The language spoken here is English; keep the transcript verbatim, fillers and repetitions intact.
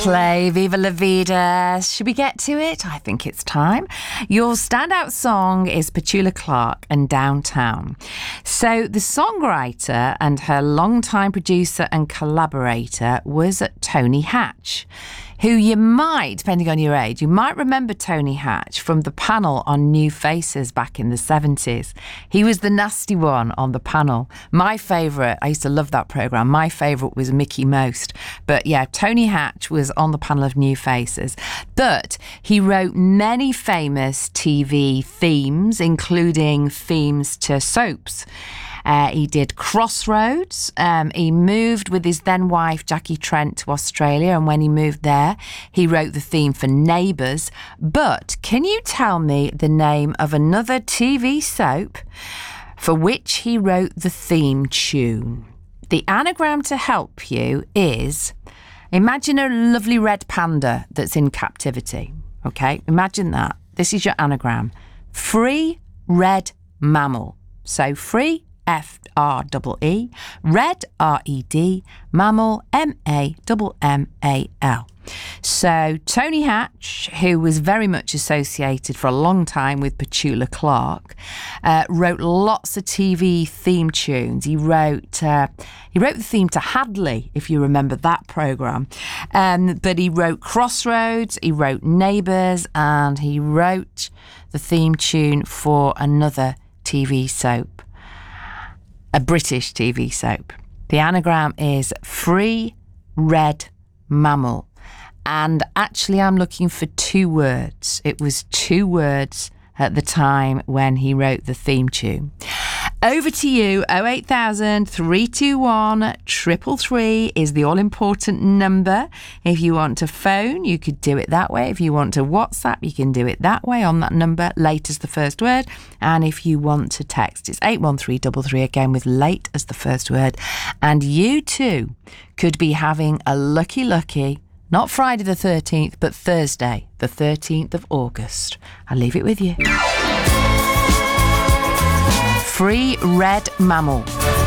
Play Viva La Vida. Should we get to it? I think it's time. Your standout song is Petula Clark and Downtown. So the songwriter and her longtime producer and collaborator was Tony Hatch, who you might, depending on your age, you might remember Tony Hatch from the panel on New Faces back in the seventies. He was the nasty one on the panel. My favourite, I used to love that programme, my favourite was Mickey Most. But yeah, Tony Hatch was on the panel of New Faces. But he wrote many famous T V themes, including themes to soaps. Uh, he did Crossroads. Um, he moved with his then wife Jackie Trent to Australia, and when he moved there, he wrote the theme for Neighbours. But can you tell me the name of another T V soap for which he wrote the theme tune? The anagram to help you is, imagine a lovely red panda that's in captivity. Okay, imagine that. This is your anagram. Free red mammal. So free, F R E E, red, R E D, mammal, M A M M A L. So Tony Hatch, who was very much associated for a long time with Petula Clark, uh, wrote lots of T V theme tunes. He wrote uh, he wrote the theme to Hadley, if you remember that programme. Um, but he wrote Crossroads, he wrote Neighbours, and he wrote the theme tune for another T V soap. A British T V soap. The anagram is Free Red Mammal. And actually, I'm looking for two words. It was two words at the time when he wrote the theme tune. Over to you. oh eight thousand, three two one, three three three is the all-important number. If you want to phone, you could do it that way. If you want to WhatsApp, you can do it that way on that number, late as the first word. And if you want to text, it's eight one three three three, again with late as the first word. And you too could be having a lucky, lucky, not Friday the thirteenth, but Thursday, the thirteenth of August. I'll leave it with you. Free Red Mammal.